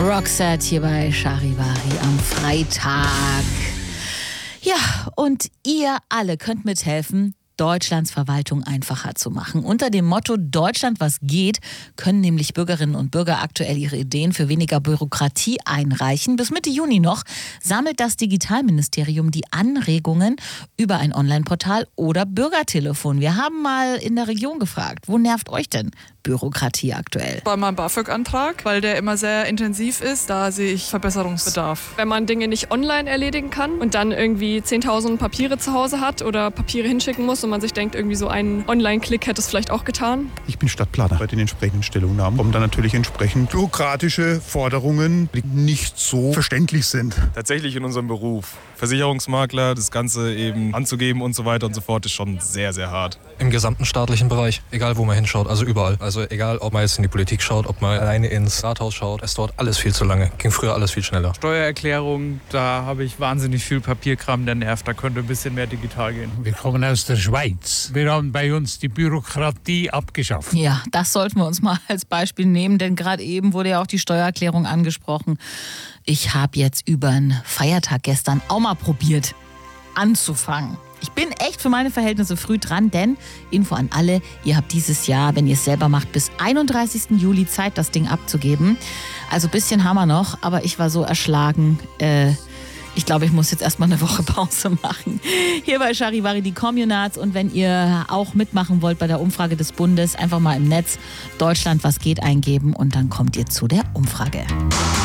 Roxette hier bei Charivari am Freitag. Ja, und ihr alle könnt mithelfen, Deutschlands Verwaltung einfacher zu machen. Unter dem Motto Deutschland, was geht, können nämlich Bürgerinnen und Bürger aktuell ihre Ideen für weniger Bürokratie einreichen. Bis Mitte Juni noch sammelt das Digitalministerium die Anregungen über ein Online-Portal oder Bürgertelefon. Wir haben mal in der Region gefragt, wo nervt euch denn Bürokratie aktuell? Bei meinem BAföG-Antrag, weil der immer sehr intensiv ist, da sehe ich Verbesserungsbedarf. Wenn man Dinge nicht online erledigen kann und dann irgendwie 10.000 Papiere zu Hause hat oder Papiere hinschicken muss und man sich denkt, irgendwie so ein Online-Klick hätte es vielleicht auch getan. Ich bin Stadtplaner. Bei den entsprechenden Stellungnahmen kommen dann natürlich entsprechend bürokratische Forderungen, die nicht so verständlich sind. Tatsächlich in unserem Beruf. Versicherungsmakler, das Ganze eben anzugeben und so weiter und so fort, ist schon sehr, sehr hart. Im gesamten staatlichen Bereich, egal wo man hinschaut, also überall. Also egal, ob man jetzt in die Politik schaut, ob man alleine ins Rathaus schaut, es dauert alles viel zu lange. Ging früher alles viel schneller. Steuererklärung, da habe ich wahnsinnig viel Papierkram, der nervt. Da könnte ein bisschen mehr digital gehen. Wir kommen aus der Schweiz. Wir haben bei uns die Bürokratie abgeschafft. Ja, das sollten wir uns mal als Beispiel nehmen, denn gerade eben wurde ja auch die Steuererklärung angesprochen. Ich habe jetzt über den Feiertag gestern auch mal probiert, anzufangen. Ich bin echt für meine Verhältnisse früh dran, denn Info an alle, ihr habt dieses Jahr, wenn ihr es selber macht, bis 31. Juli Zeit, das Ding abzugeben. Also ein bisschen haben wir noch, aber ich war so erschlagen, ich glaube, ich muss jetzt erstmal eine Woche Pause machen. Hier bei Charivari die Communards. Und wenn ihr auch mitmachen wollt bei der Umfrage des Bundes, einfach mal im Netz Deutschland, was geht eingeben und dann kommt ihr zu der Umfrage.